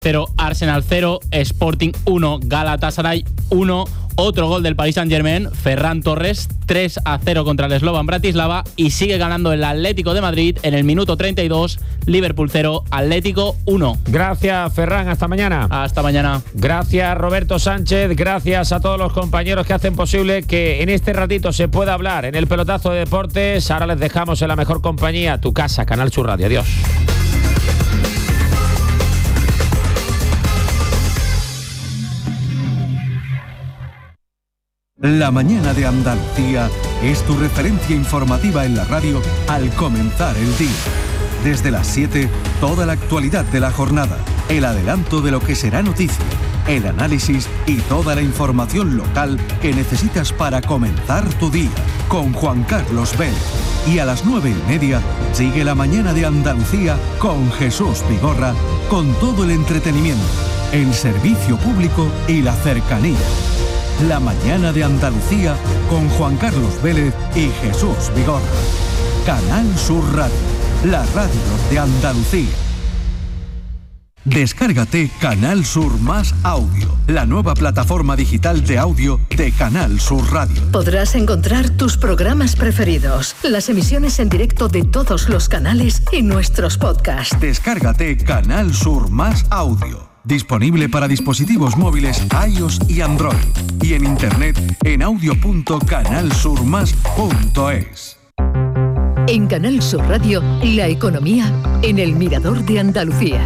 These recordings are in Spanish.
0, Arsenal 0, Sporting 1, Galatasaray 1. Otro gol del Paris Saint-Germain, Ferran Torres, 3-0 contra el Slovan Bratislava, y sigue ganando el Atlético de Madrid en el minuto 32, Liverpool 0, Atlético 1. Gracias, Ferran, hasta mañana. Hasta mañana. Gracias, Roberto Sánchez, gracias a todos los compañeros que hacen posible que en este ratito se pueda hablar en el pelotazo de deportes. Ahora les dejamos en la mejor compañía, tu casa, Canal Sur Radio. Adiós. La mañana de Andalucía es tu referencia informativa en la radio al comenzar el día. Desde las 7, toda la actualidad de la jornada, el adelanto de lo que será noticia, el análisis y toda la información local que necesitas para comenzar tu día, con Juan Carlos Vélez. Y a las 9:30 sigue la mañana de Andalucía con Jesús Vigorra, con todo el entretenimiento, el servicio público y la cercanía. La mañana de Andalucía con Juan Carlos Vélez y Jesús Vigorra. Canal Sur Radio, la radio de Andalucía. Descárgate Canal Sur Más Audio, la nueva plataforma digital de audio de Canal Sur Radio. Podrás encontrar tus programas preferidos, las emisiones en directo de todos los canales y nuestros podcasts. Descárgate Canal Sur Más Audio. Disponible para dispositivos móviles iOS y Android. Y en internet en audio.canalsurmas.es. En Canal Sur Radio, la economía en el Mirador de Andalucía.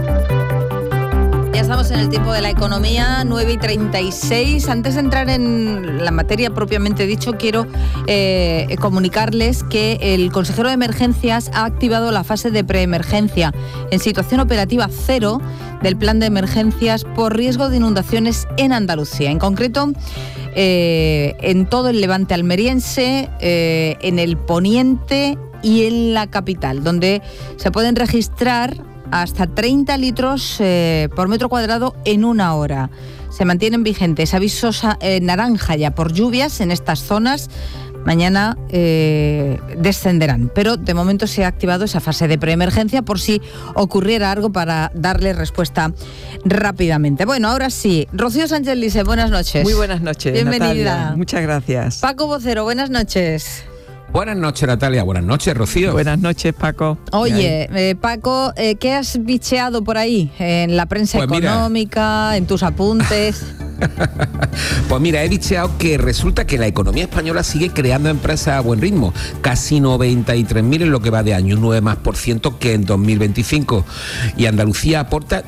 Ya estamos en el tiempo de la economía, 9:36. Antes de entrar en la materia propiamente dicho, quiero comunicarles que el consejero de Emergencias ha activado la fase de preemergencia en situación operativa 0 del plan de emergencias por riesgo de inundaciones en Andalucía. En concreto, en todo el levante almeriense, en el poniente y en la capital, donde se pueden registrar hasta 30 litros por metro cuadrado en una hora. Se mantienen vigentes avisos naranja ya por lluvias en estas zonas. Mañana descenderán, pero de momento se ha activado esa fase de preemergencia por si ocurriera algo para darle respuesta rápidamente. Bueno, ahora sí, Rocío Sánchez Lice, buenas noches. Muy buenas noches, bienvenida. Natalia. Muchas gracias. Paco Vocero, buenas noches. Buenas noches, Natalia. Buenas noches, Rocío. Buenas noches, Paco. Oye, Paco, ¿qué has bicheado por ahí? En la prensa económica, en tus apuntes. Pues mira, he bicheado que resulta que la economía española sigue creando empresas a buen ritmo. Casi 93.000 en lo que va de año, un 9% que en 2025. Y Andalucía aporta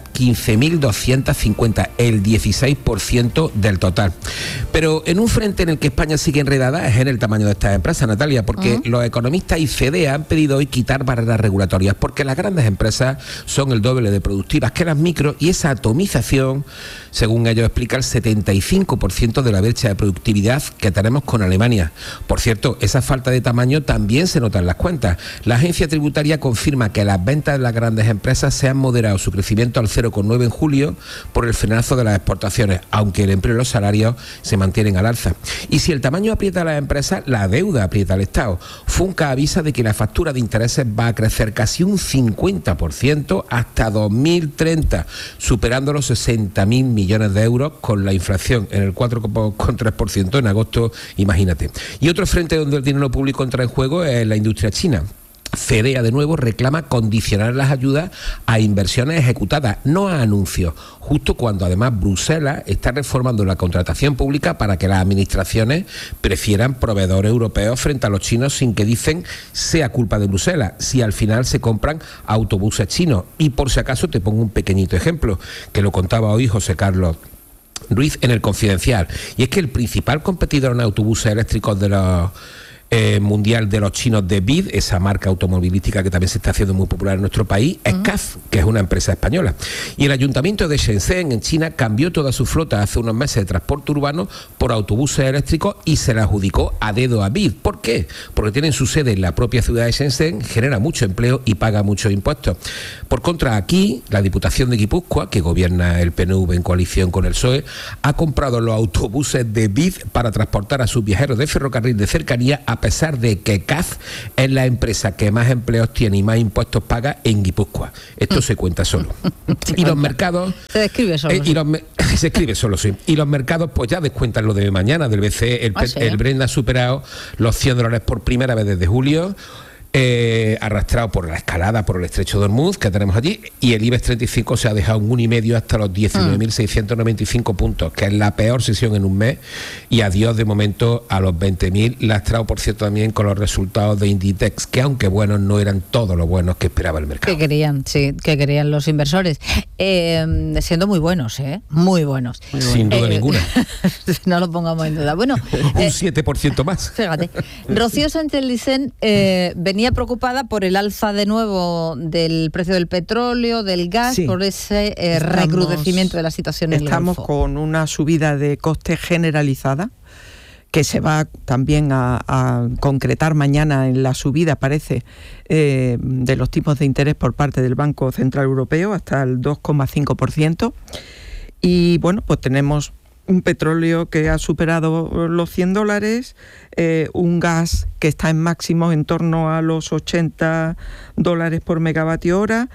15.250, el 16% del total. Pero en un frente en el que España sigue enredada es en el tamaño de estas empresas, Natalia, porque los economistas y FEDE han pedido hoy quitar barreras regulatorias, porque las grandes empresas son el doble de productivas que las micro, y esa atomización, según ellos explican, el 75% de la brecha de productividad que tenemos con Alemania. Por cierto, esa falta de tamaño también se nota en las cuentas. La agencia tributaria confirma que las ventas de las grandes empresas se han moderado su crecimiento al 0,9 en julio por el frenazo de las exportaciones, aunque el empleo y los salarios se mantienen al alza. Y si el tamaño aprieta a las empresas, la deuda aprieta al Estado. Funca avisa de que la factura de intereses va a crecer casi un 50% hasta 2030, superando los 60.000 millones de euros, con la inflación en el 4,3% en agosto, imagínate. Y otro frente donde el dinero público entra en juego es la industria china. FEDEA de nuevo reclama condicionar las ayudas a inversiones ejecutadas, no a anuncios, justo cuando además Bruselas está reformando la contratación pública para que las administraciones prefieran proveedores europeos frente a los chinos, sin que, dicen, sea culpa de Bruselas si al final se compran autobuses chinos. Y por si acaso te pongo un pequeñito ejemplo, que lo contaba hoy José Carlos Ruiz en El Confidencial, y es que el principal competidor en autobuses eléctricos de los mundial de los chinos de BYD, esa marca automovilística que también se está haciendo muy popular en nuestro país, es CAF, que es una empresa española. Y el ayuntamiento de Shenzhen, en China, cambió toda su flota hace unos meses de transporte urbano por autobuses eléctricos y se la adjudicó a dedo a BYD. ¿Por qué? Porque tienen su sede en la propia ciudad de Shenzhen, genera mucho empleo y paga muchos impuestos. Por contra, aquí, la Diputación de Guipúzcoa, que gobierna el PNV en coalición con el PSOE, ha comprado los autobuses de BYD para transportar a sus viajeros de ferrocarril de cercanía a a pesar de que CAF es la empresa que más empleos tiene y más impuestos paga en Guipúzcoa. Esto se cuenta solo. Y los mercados... Se describe solo. Se escribe solo, sí. Y los mercados pues ya descuentan lo de mañana del BCE. El Brent ha superado los $100 por primera vez desde julio. Arrastrado por la escalada por el estrecho de Hormuz que tenemos allí, y el IBEX 35 se ha dejado un 1,5 hasta los 19.695 puntos, que es la peor sesión en un mes, y adiós de momento a los 20.000, lastrado por cierto también con los resultados de Inditex, que aunque buenos no eran todos los buenos que esperaba el mercado. Que querían los inversores, siendo muy buenos, muy buenos. Sin duda ninguna. No lo pongamos en duda. Bueno, un 7% más. Fíjate, Rocío Sánchez Licén venía preocupada por el alza de nuevo del precio del petróleo, del gas, por ese recrudecimiento de la situación en el Golfo. Estamos con una subida de coste generalizada que se va también a concretar mañana en la subida, parece, de los tipos de interés por parte del Banco Central Europeo hasta el 2,5%. Y bueno, pues tenemos un petróleo que ha superado los $100, un gas que está en máximos en torno a los $80 por megavatio hora,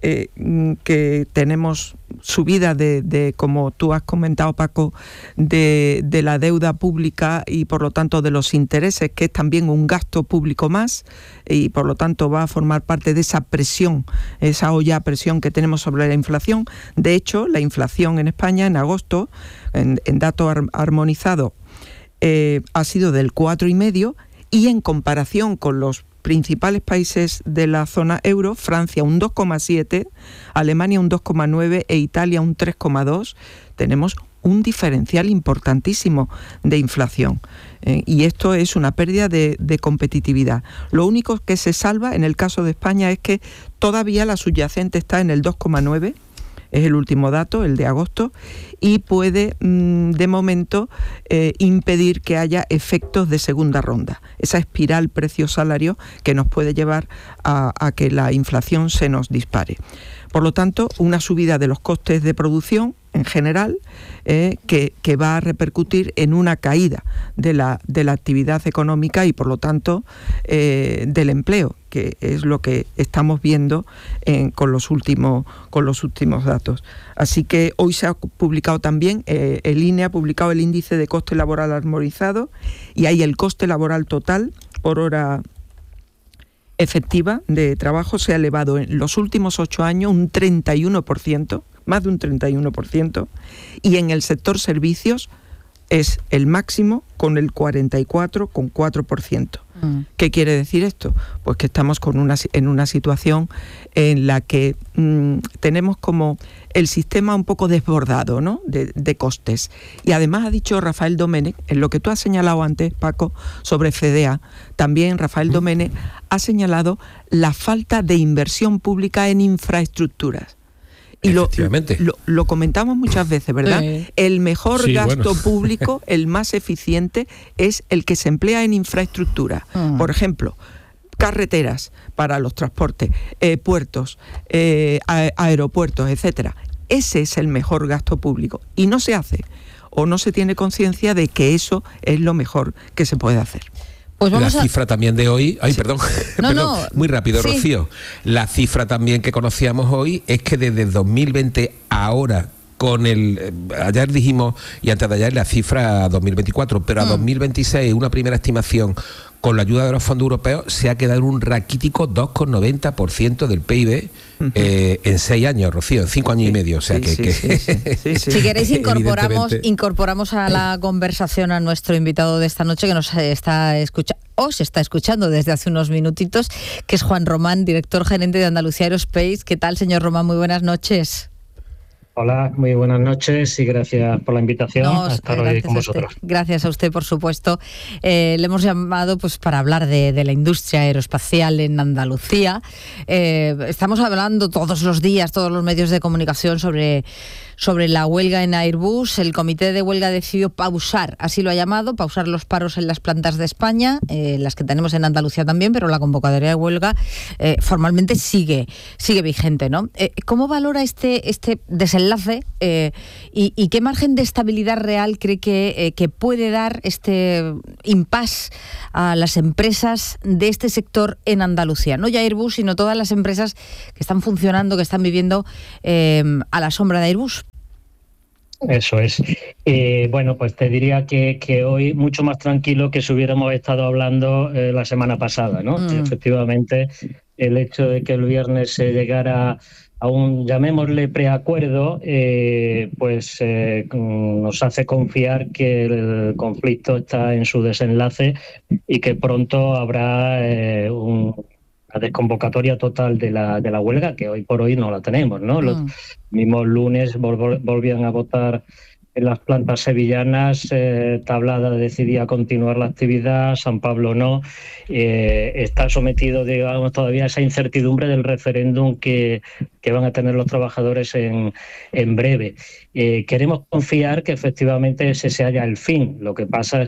que tenemos subida de, como tú has comentado, Paco, de la deuda pública y por lo tanto de los intereses, que es también un gasto público más, y por lo tanto va a formar parte de esa presión, esa olla a presión que tenemos sobre la inflación. De hecho, la inflación en España en agosto, en dato armonizado, ha sido del 4,5%, y en comparación con los principales países de la zona euro, Francia un 2,7%, Alemania un 2,9% e Italia un 3,2%, tenemos un diferencial importantísimo de inflación. Y esto es una pérdida de competitividad. Lo único que se salva en el caso de España es que todavía la subyacente está en el 2,9%, es el último dato, el de agosto, y puede de momento impedir que haya efectos de segunda ronda, esa espiral precio-salario que nos puede llevar a que la inflación se nos dispare. Por lo tanto, una subida de los costes de producción en general, que va a repercutir en una caída de la actividad económica y por lo tanto del empleo, que es lo que estamos viendo con los últimos datos. Así que hoy se ha publicado también, el INE ha publicado el índice de coste laboral armonizado, y ahí el coste laboral total por hora efectiva de trabajo se ha elevado en los últimos 8 años un 31%, más de un 31%, y en el sector servicios es el máximo con el 44,4%. ¿Qué quiere decir esto? Pues que estamos en una situación en la que tenemos como el sistema un poco desbordado, ¿no?, de costes. Y además ha dicho Rafael Domènech, en lo que tú has señalado antes, Paco, sobre FEDEA, también Rafael Domènech ha señalado la falta de inversión pública en infraestructuras. Y lo comentamos muchas veces, ¿verdad? El mejor gasto público, el más eficiente, es el que se emplea en infraestructura. Por ejemplo, carreteras para los transportes, puertos, aeropuertos, etcétera. Ese es el mejor gasto público. Y no se hace, o no se tiene conciencia de que eso es lo mejor que se puede hacer. Pues la cifra también de hoy, muy rápido, sí. Rocío, la cifra también que conocíamos hoy es que desde 2020 ahora, ayer dijimos, y antes de ayer la cifra a 2024, pero a 2026 una primera estimación con la ayuda de los fondos europeos se ha quedado en un raquítico 2,90% del PIB en 6 años, Rocío, en 5 años y medio. O sea Si queréis incorporamos a la conversación a nuestro invitado de esta noche, que nos está escuchando desde hace unos minutitos, que es Juan Román, director gerente de Andalucía Aerospace. ¿Qué tal, señor Román? Muy buenas noches. Hola, muy buenas noches y gracias por la invitación a estar hoy con vosotros. Gracias a usted, por supuesto. Le hemos llamado pues para hablar de la industria aeroespacial en Andalucía. Estamos hablando todos los días, todos los medios de comunicación sobre sobre la huelga en Airbus. El comité de huelga decidió pausar, así lo ha llamado, pausar los paros en las plantas de España, las que tenemos en Andalucía también, pero la convocatoria de huelga formalmente sigue vigente, ¿no? ¿Cómo valora este desenlace y qué margen de estabilidad real cree que puede dar este impasse a las empresas de este sector en Andalucía? No ya Airbus, sino todas las empresas que están funcionando, que están viviendo a la sombra de Airbus. Eso es. Bueno, pues te diría que hoy mucho más tranquilo que si hubiéramos estado hablando la semana pasada, ¿no? Efectivamente, el hecho de que el viernes se llegara a un, llamémosle, preacuerdo, nos hace confiar que el conflicto está en su desenlace y que pronto habrá una desconvocatoria total de la huelga, que hoy por hoy no la tenemos, ¿no? Los mismos lunes volvían a votar en las plantas sevillanas. Tablada decidía continuar la actividad, San Pablo no. Está sometido, digamos, todavía a esa incertidumbre del referéndum que van a tener los trabajadores en breve. Queremos confiar que efectivamente ese se haya el fin. Lo que pasa es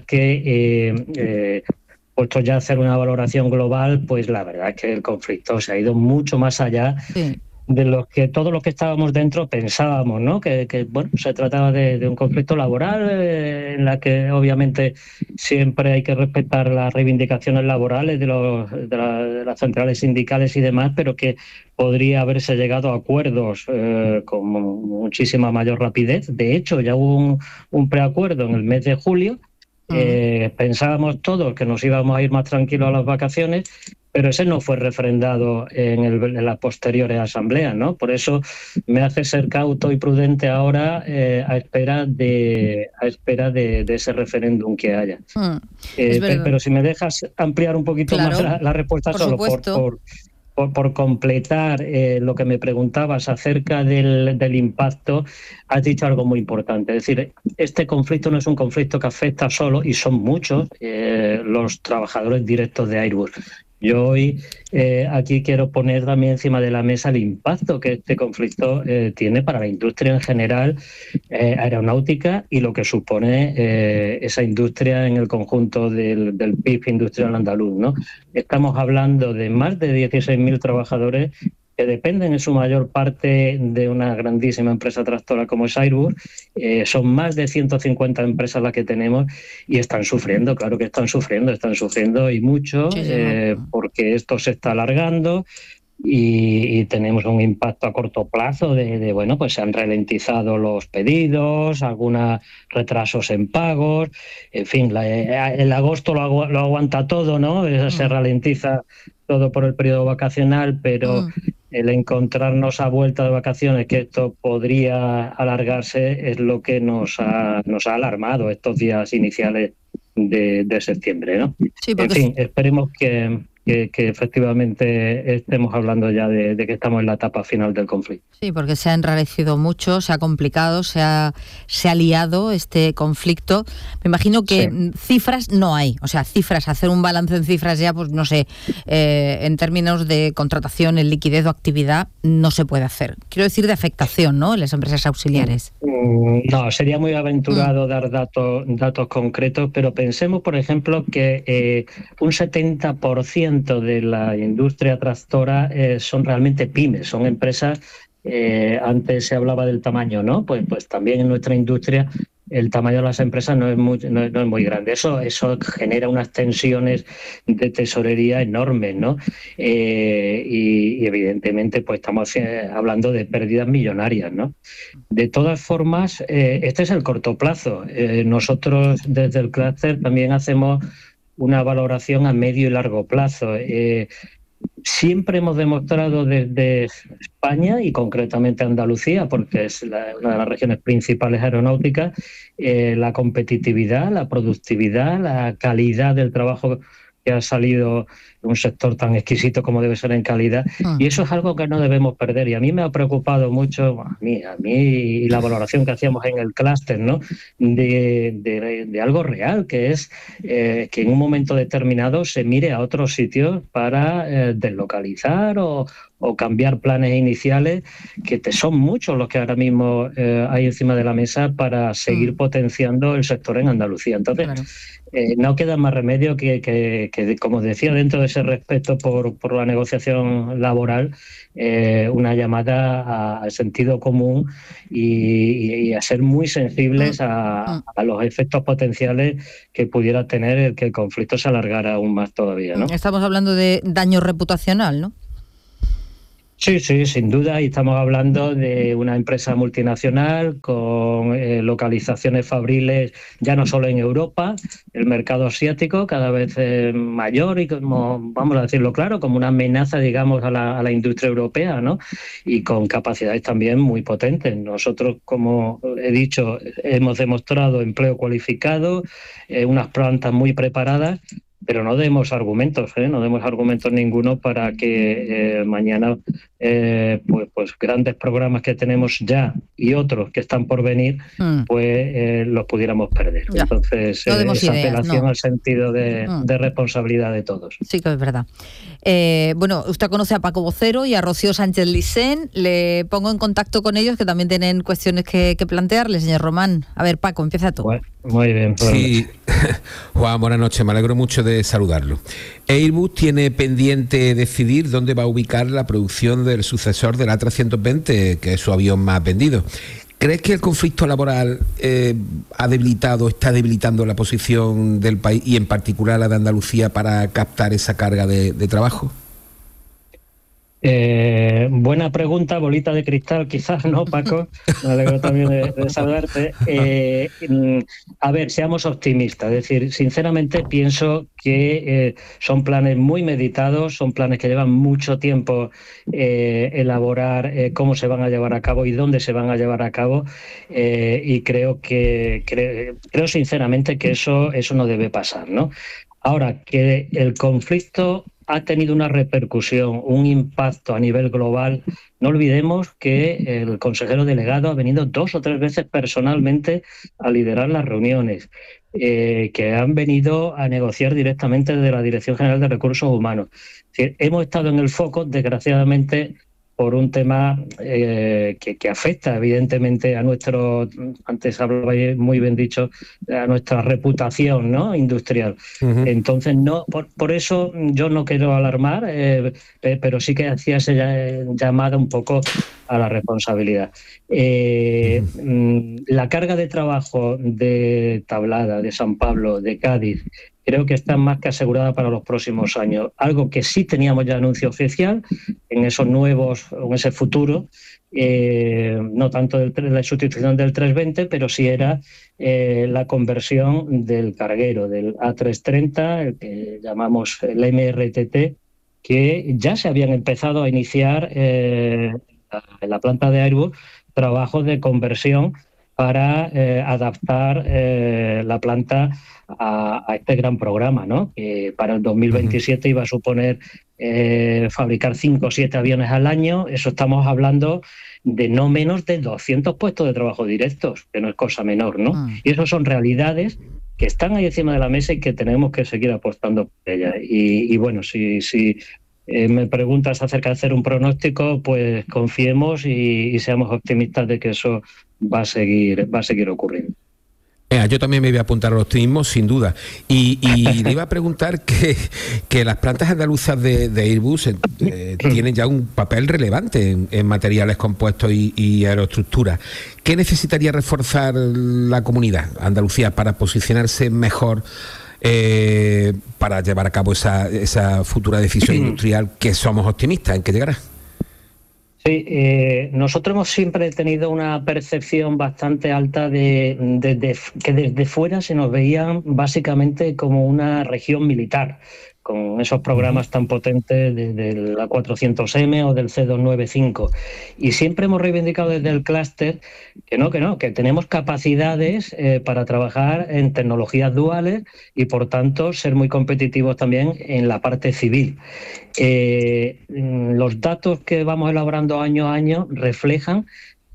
que puesto ya a hacer una valoración global, pues la verdad es que el conflicto se ha ido mucho más allá de lo que todos los que estábamos dentro pensábamos, ¿no? Que bueno, se trataba de un conflicto laboral en la que obviamente siempre hay que respetar las reivindicaciones laborales de las centrales sindicales y demás, pero que podría haberse llegado a acuerdos con muchísima mayor rapidez. De hecho, ya hubo un preacuerdo en el mes de julio. Pensábamos todos que nos íbamos a ir más tranquilos a las vacaciones, pero ese no fue refrendado en las posteriores asambleas, ¿no? Por eso me hace ser cauto y prudente ahora a espera de ese referéndum que haya. Pero si me dejas ampliar un poquito más la respuesta, por solo por completar lo que me preguntabas acerca del impacto, has dicho algo muy importante. Es decir, este conflicto no es un conflicto que afecta solo, y son muchos, los trabajadores directos de Airbus. Yo hoy aquí quiero poner también encima de la mesa el impacto que este conflicto tiene para la industria en general, aeronáutica, y lo que supone esa industria en el conjunto del PIB industrial andaluz, ¿no? Estamos hablando de más de 16.000 trabajadores que dependen en su mayor parte de una grandísima empresa tractora como es Airbus. Son más de 150 empresas las que tenemos y están sufriendo, claro que están sufriendo y mucho, porque esto se está alargando y tenemos un impacto a corto plazo bueno, pues se han ralentizado los pedidos, algunos retrasos en pagos, en fin, el agosto lo aguanta todo, ¿no? Se ralentiza todo por el periodo vacacional, pero el encontrarnos a vuelta de vacaciones que esto podría alargarse es lo que nos ha alarmado estos días iniciales de septiembre, ¿no? Sí, en fin, esperemos que efectivamente estemos hablando ya de que estamos en la etapa final del conflicto. Sí, porque se ha enrarecido mucho, se ha complicado, se ha liado este conflicto. Me imagino que cifras no hay, o sea, cifras, hacer un balance en cifras ya, pues no sé, en términos de contratación, en liquidez o actividad, no se puede hacer. Quiero decir de afectación, ¿no?, en las empresas auxiliares. No, sería muy aventurado dar datos concretos, pero pensemos, por ejemplo, que un 70% de la industria tractora son realmente pymes, son empresas. Antes se hablaba del tamaño, ¿no? Pues también en nuestra industria el tamaño de las empresas no es muy grande. Eso genera unas tensiones de tesorería enormes, ¿no? Y evidentemente pues estamos hablando de pérdidas millonarias, ¿no? De todas formas, este es el corto plazo. Nosotros desde el clúster también hacemos una valoración a medio y largo plazo. Siempre hemos demostrado desde España y concretamente Andalucía, porque es una de las regiones principales aeronáuticas, la competitividad, la productividad, la calidad del trabajo que ha salido en un sector tan exquisito como debe ser en calidad, y eso es algo que no debemos perder. Y a mí me ha preocupado mucho, a mí y la valoración que hacíamos en el clúster, ¿no?, de algo real, que es que en un momento determinado se mire a otros sitios para deslocalizar o o cambiar planes iniciales, que son muchos los que ahora mismo hay encima de la mesa para seguir potenciando el sector en Andalucía. Entonces, claro. No queda más remedio que, como decía, dentro de ese respeto por la negociación laboral, una llamada al sentido común y a ser muy sensibles a los efectos potenciales que pudiera tener el que el conflicto se alargara aún más todavía, ¿no? Estamos hablando de daño reputacional, ¿no? Sí, sin duda, y estamos hablando de una empresa multinacional con localizaciones fabriles ya no solo en Europa, el mercado asiático cada vez mayor y, como vamos a decirlo claro, como una amenaza, digamos, a la industria europea, ¿no? Y con capacidades también muy potentes. Nosotros, como he dicho, hemos demostrado empleo cualificado, unas plantas muy preparadas, pero no demos argumentos, no demos argumentos ninguno para que mañana pues grandes programas que tenemos ya y otros que están por venir, pues los pudiéramos perder. Ya. Entonces, no esa ideas, apelación al sentido de responsabilidad de todos. Sí que es verdad. Bueno, usted conoce a Paco Vocero y a Rocío Sánchez Licén. Le pongo en contacto con ellos, que también tienen cuestiones que plantearle, señor Román. A ver, Paco, empieza tú. Bueno, muy bien. Sí, Juan, buenas noches. Me alegro mucho de saludarlo. Airbus tiene pendiente decidir dónde va a ubicar la producción del sucesor del A320, que es su avión más vendido. ¿Crees que el conflicto laboral está debilitando la posición del país y en particular la de Andalucía para captar esa carga de trabajo? Buena pregunta, bolita de cristal, quizás, ¿no, Paco? Me alegro también de saludarte. A ver, seamos optimistas. Es decir, sinceramente pienso que son planes muy meditados, son planes que llevan mucho tiempo elaborar cómo se van a llevar a cabo y dónde se van a llevar a cabo. Y creo sinceramente que eso no debe pasar, ¿no? Ahora, que el conflicto ha tenido una repercusión, un impacto a nivel global. No olvidemos que el consejero delegado ha venido 2 o 3 veces personalmente a liderar las reuniones, que han venido a negociar directamente desde la Dirección General de Recursos Humanos. Es decir, hemos estado en el foco, desgraciadamente, por un tema que afecta evidentemente a nuestro, antes hablaba muy bien dicho, a nuestra reputación, ¿no?, industrial. Uh-huh. Entonces, no, por eso yo no quiero alarmar, pero sí que hacía esa llamada un poco a la responsabilidad. La carga de trabajo de Tablada, de San Pablo, de Cádiz, creo que está más que asegurada para los próximos años. Algo que sí teníamos ya anuncio oficial en esos nuevos, en ese futuro, no tanto de la sustitución del 320, pero sí era la conversión del carguero, del A330, el que llamamos el MRTT, que ya se habían empezado a iniciar en la planta de Airbus trabajos de conversión para adaptar la planta a este gran programa, ¿no? Que para el 2027 iba a suponer fabricar 5 o 7 aviones al año. Eso estamos hablando de no menos de 200 puestos de trabajo directos, que no es cosa menor, ¿no? Y eso son realidades que están ahí encima de la mesa y que tenemos que seguir apostando por ellas. Y bueno, si me preguntas acerca de hacer un pronóstico, pues confiemos y seamos optimistas de que eso va a seguir ocurriendo. Yo también me voy a apuntar al optimismo, sin duda. Y le iba a preguntar que las plantas andaluzas de Airbus tienen ya un papel relevante en materiales compuestos y aeroestructuras. ¿Qué necesitaría reforzar la comunidad Andalucía para posicionarse mejor para llevar a cabo esa futura decisión industrial que somos optimistas en que llegará? Sí, nosotros hemos siempre tenido una percepción bastante alta que desde fuera se nos veían básicamente como una región militar, con esos programas tan potentes del A400M o del C295. Y siempre hemos reivindicado desde el clúster que tenemos capacidades para trabajar en tecnologías duales y, por tanto, ser muy competitivos también en la parte civil. Los datos que vamos elaborando año a año reflejan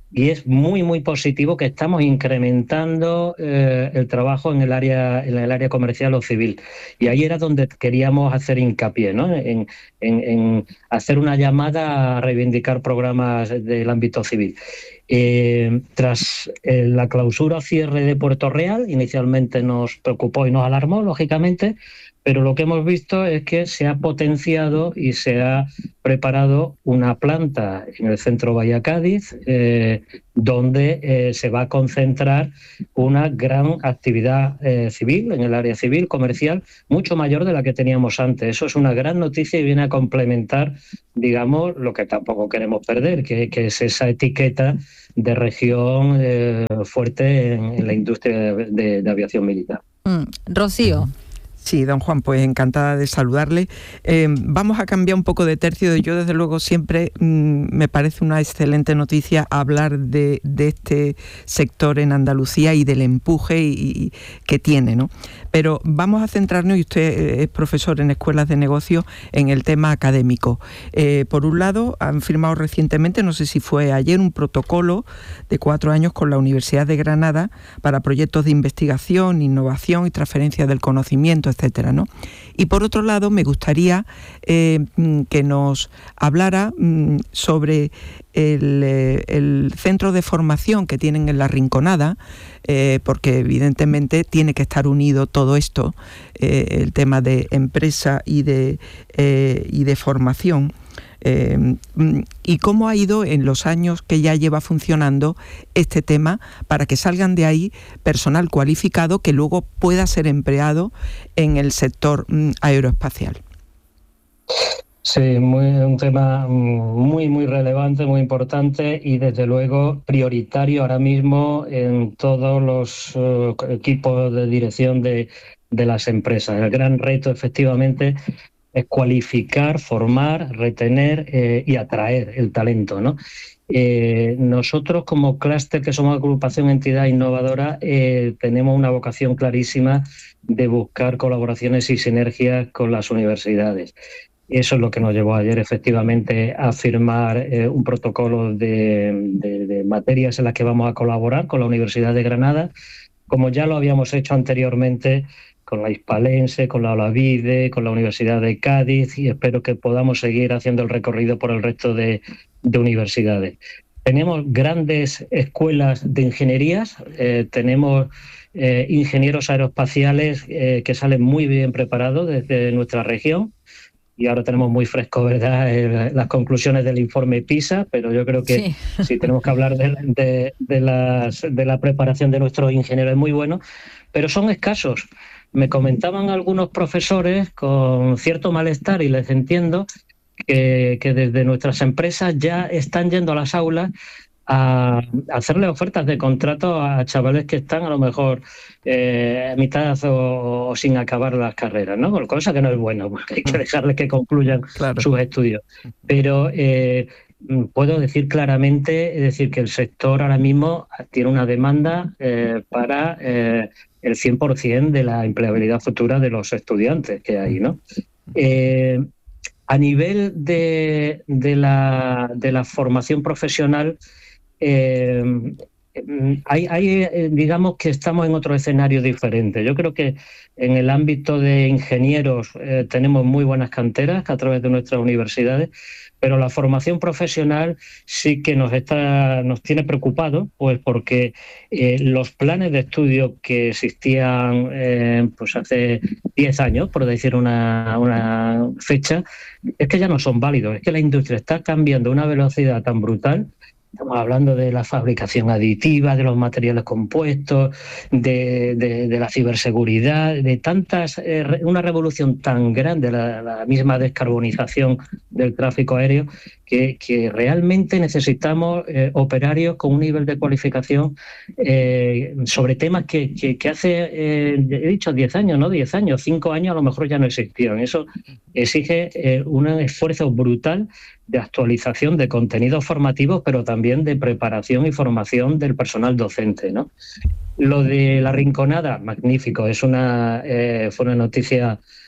y es muy, muy positivo que estamos incrementando el trabajo en el área comercial o civil. Y ahí era donde queríamos hacer hincapié, ¿no? En hacer una llamada a reivindicar programas del ámbito civil. Tras la clausura o cierre de Puerto Real, inicialmente nos preocupó y nos alarmó, lógicamente, pero lo que hemos visto es que se ha potenciado y se ha preparado una planta en el centro Bahía Cádiz, donde se va a concentrar una gran actividad civil, en el área civil, comercial, mucho mayor de la que teníamos antes. Eso es una gran noticia y viene a complementar, digamos, lo que tampoco queremos perder, que es esa etiqueta de región fuerte en la industria de aviación militar. Rocío. Sí, don Juan, pues encantada de saludarle. Vamos a cambiar un poco de tercio. Yo, desde luego, siempre me parece una excelente noticia hablar de este sector en Andalucía y del empuje y que tiene, ¿no? Pero vamos a centrarnos, y usted es profesor en escuelas de negocio, en el tema académico. Por un lado, han firmado recientemente, no sé si fue ayer, un protocolo de 4 años con la Universidad de Granada para proyectos de investigación, innovación y transferencia del conocimiento, etcétera, ¿no? Y por otro lado, me gustaría que nos hablara sobre el centro de formación que tienen en La Rinconada, porque evidentemente tiene que estar unido todo esto, el tema de empresa y de formación. Y cómo ha ido en los años que ya lleva funcionando este tema para que salgan de ahí personal cualificado que luego pueda ser empleado en el sector aeroespacial. Sí, un tema muy, muy relevante, muy importante y desde luego prioritario ahora mismo en todos los equipos de dirección de las empresas. El gran reto, efectivamente, es cualificar, formar, retener y atraer el talento, ¿no? Nosotros, como clúster, que somos agrupación entidad innovadora, tenemos una vocación clarísima de buscar colaboraciones y sinergias con las universidades. Eso es lo que nos llevó ayer, efectivamente, a firmar un protocolo de materias en las que vamos a colaborar con la Universidad de Granada, como ya lo habíamos hecho anteriormente con la Hispalense, con la Olavide, con la Universidad de Cádiz, y espero que podamos seguir haciendo el recorrido por el resto de universidades. Tenemos grandes escuelas de ingenierías, tenemos ingenieros aeroespaciales que salen muy bien preparados desde nuestra región, y ahora tenemos muy fresco, ¿verdad?, las conclusiones del informe PISA, pero yo creo que sí tenemos que hablar de la preparación de nuestros ingenieros, es muy bueno, pero son escasos. Me comentaban algunos profesores con cierto malestar, y les entiendo, que desde nuestras empresas ya están yendo a las aulas a hacerle ofertas de contrato a chavales que están a lo mejor a mitad o sin acabar las carreras, ¿no? Cosa que no es bueno, porque hay que dejarles que concluyan sus estudios. Pero puedo decir claramente, es decir, que el sector ahora mismo tiene una demanda para el 100% de la empleabilidad futura de los estudiantes que hay, ¿no? A nivel de la formación profesional, digamos que estamos en otro escenario diferente. Yo creo que en el ámbito de ingenieros tenemos muy buenas canteras a través de nuestras universidades, pero la formación profesional sí que nos tiene preocupados, pues porque los planes de estudio que existían pues hace 10 años, por decir una fecha, es que ya no son válidos. Es que la industria está cambiando a una velocidad tan brutal. Estamos hablando de la fabricación aditiva, de los materiales compuestos, de la ciberseguridad, de una revolución tan grande, la misma descarbonización del tráfico aéreo, que realmente necesitamos operarios con un nivel de cualificación sobre temas que hace, he dicho 10 años, ¿no? 10 años, 5 años a lo mejor ya no existían. Eso exige un esfuerzo brutal de actualización de contenidos formativos, pero también de preparación y formación del personal docente, ¿no? Lo de La Rinconada, magnífico, fue una noticia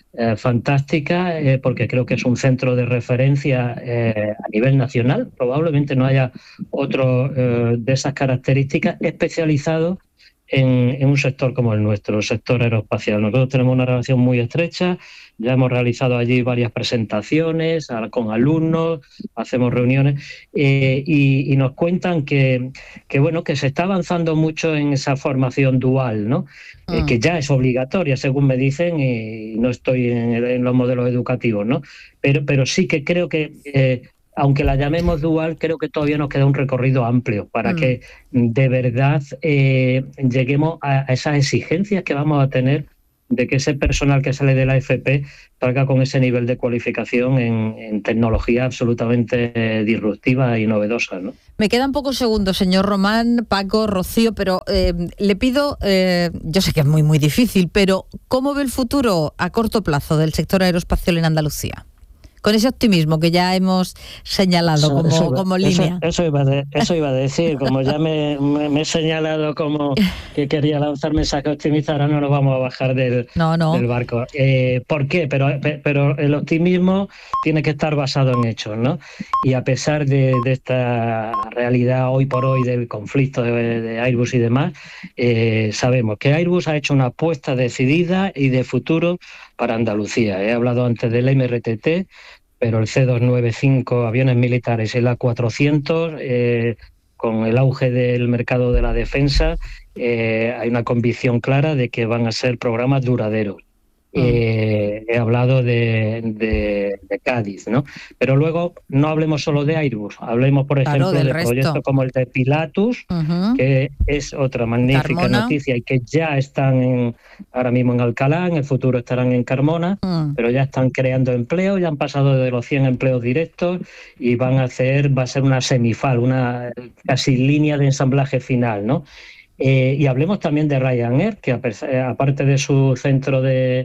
fantástica, porque creo que es un centro de referencia a nivel nacional. Probablemente no haya otro de esas características especializado en un sector como el nuestro, el sector aeroespacial. Nosotros tenemos una relación muy estrecha, ya hemos realizado allí varias presentaciones con alumnos, hacemos reuniones y nos cuentan que se está avanzando mucho en esa formación dual, ¿no? Que ya es obligatoria, según me dicen, y no estoy en los modelos educativos, ¿no? Pero sí que creo que aunque la llamemos dual, creo que todavía nos queda un recorrido amplio para que de verdad lleguemos a esas exigencias que vamos a tener de que ese personal que sale de la FP salga con ese nivel de cualificación en tecnología absolutamente disruptiva y novedosa, ¿no? Me quedan pocos segundos, señor Román, Paco, Rocío, pero le pido, yo sé que es muy, muy difícil, pero ¿cómo ve el futuro a corto plazo del sector aeroespacial en Andalucía? Con ese optimismo que ya hemos señalado como línea. Eso iba a decir, como ya me he señalado como que quería lanzar mensajes optimistas, ahora no nos vamos a bajar del barco. ¿Por qué? Pero el optimismo tiene que estar basado en hechos, ¿no? Y a pesar de esta realidad hoy por hoy del conflicto de Airbus y demás, sabemos que Airbus ha hecho una apuesta decidida y de futuro para Andalucía. He hablado antes del MRTT, pero el C-295, aviones militares, el A400, con el auge del mercado de la defensa, hay una convicción clara de que van a ser programas duraderos. He hablado de Cádiz, ¿no? Pero luego no hablemos solo de Airbus, hablemos, por ejemplo, de proyectos como el de Pilatus, que es otra magnífica noticia y que ya están ahora mismo en Alcalá, en el futuro estarán en Carmona, pero ya están creando empleo, ya han pasado de los 100 empleos directos y va a ser una semifal, una casi línea de ensamblaje final, ¿no? Y hablemos también de Ryanair, que aparte de su centro de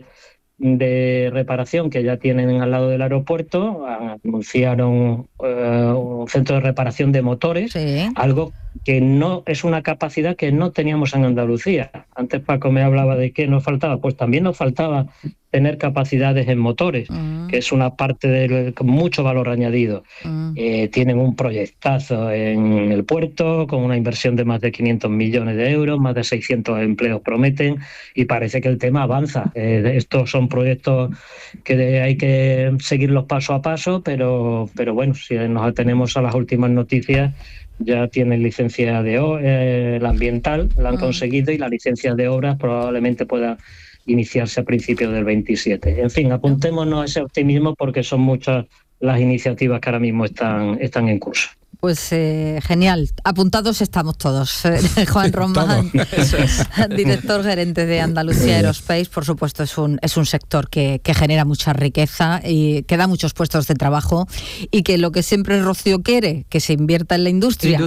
reparación que ya tienen al lado del aeropuerto, anunciaron un centro de reparación de motores, algo que no es una capacidad que no teníamos en Andalucía. Antes Paco me hablaba de qué nos faltaba, pues también nos faltaba tener capacidades en motores, que es una parte con mucho valor añadido. Tienen un proyectazo en el puerto con una inversión de más de 500 millones de euros, más de 600 empleos prometen y parece que el tema avanza. Estos son proyectos que hay que seguirlos paso a paso, pero bueno, si nos atenemos a las últimas noticias, ya tienen licencia de la ambiental, la han conseguido, y la licencia de obras probablemente pueda iniciarse a principios del 27. En fin, apuntémonos a ese optimismo porque son muchas las iniciativas que ahora mismo están en curso. Pues genial, apuntados estamos todos. Juan Román, director gerente de Andalucía Aerospace, por supuesto es un sector que genera mucha riqueza y que da muchos puestos de trabajo y que lo que siempre Rocío quiere, que se invierta en la industria.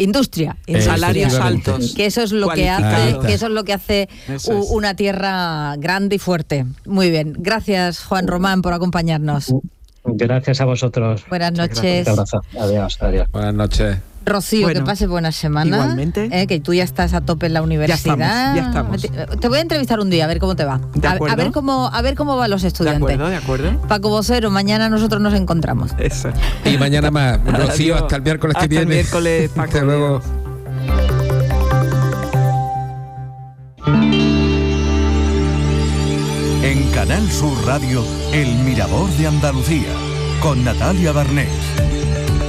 Salarios altos. Que eso es lo que hace, una tierra grande y fuerte. Muy bien, gracias Juan Román por acompañarnos. Gracias a vosotros. Buenas noches. Un abrazo. Adiós. Buenas noches. Rocío, que pase buena semana. Igualmente. Que tú ya estás a tope en la universidad. Ya estamos. Te voy a entrevistar un día a ver cómo te va. A ver cómo van los estudiantes. De acuerdo. Paco Vocero, mañana nosotros nos encontramos. Eso. Y mañana más. Rocío, hasta el miércoles que viene. Hasta el miércoles, Paco. Hasta luego. En Canal Sur Radio, El Mirador de Andalucía, con Natalia Barnés.